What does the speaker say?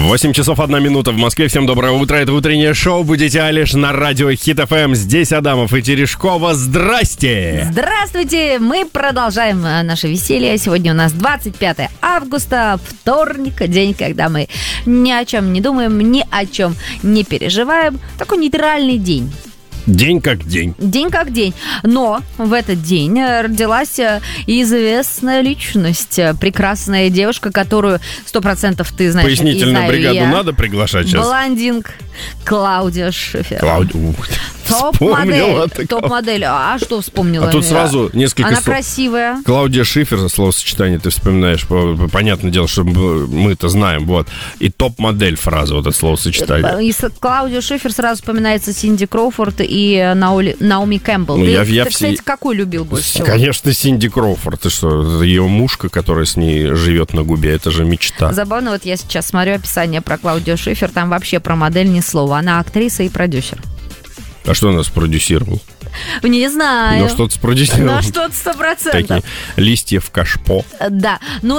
8 часов 1 минута в Москве. Всем доброе утро. Это утреннее шоу «Будете Алиш» на радио Хит ФМ. Здесь Адамов и Терешкова. Здрасте! Здравствуйте! Мы продолжаем наше веселье. Сегодня у нас 25 августа, вторник, день, когда мы ни о чем не думаем, ни о чем не переживаем. Такой нейтральный день. День как день. День как день. Но в этот день родилась известная личность, прекрасная девушка, которую 100% ты знаешь. Пояснительную бригаду надо приглашать сейчас? Блондинка Клаудия Шифер. Топ-модель. Топ-модель. А что вспомнила? А тут сразу несколько Она красивая. Клаудия Шифер, словосочетание ты вспоминаешь. Понятное дело, что мы-то знаем. Вот. И топ-модель фраза, вот это словосочетание. Из Клаудия Шифер сразу вспоминается Синди Кроуфорд и Наоми Кэмпбелл. Ты, кстати, какой любил больше всего? Конечно, Синди Кроуфорд. Ты что, ее мушка, которая с ней живет на губе, это же мечта. Забавно, вот я сейчас смотрю описание про Клаудию Шифер, там вообще про модель ни слова. Она актриса и продюсер. А что она спродюсировал? Не знаю. Ну, что-то спродюсировал. Ну, что-то 100%. Такие листья в кашпо. Да. Ну,